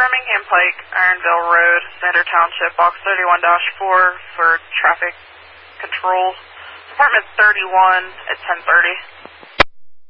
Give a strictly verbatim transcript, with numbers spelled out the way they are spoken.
Birmingham Pike, Ironville Road, Center Township, box thirty-one dash four for traffic control. Department thirty-one at ten thirty.